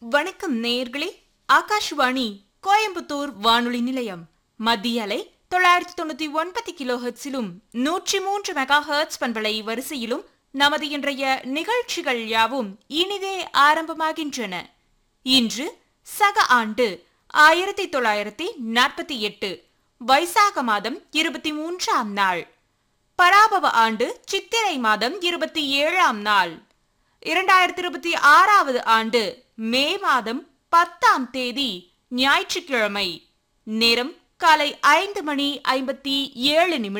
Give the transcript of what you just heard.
வணக்கம் நேயர்களே. ஆகாஷ்வாணி கோயம்புத்தூர் வானொலி நிலையம். மத்திய அலை 999 கிலோஹெர்ட்ஸிலும் 103 மெகாஹெர்ட்ஸ் பண்பலை வரிசையிலும் நமது இன்றைய நிகழ்ச்சிகள் யாவும் இனிதே ஆரம்பமாகின்றன. இன்று சக ஆண்டு 1948 வைசாக மாதம் 23ஆம் நாள், பராபவ ஆண்டு சித்திரை மாதம் 27ஆம் நாள், 2026வது ஆண்டு மே மாதம் 10ஆம் தேதி ஞாயிற்றுக்கிழமை. நேரம் காலை 5:57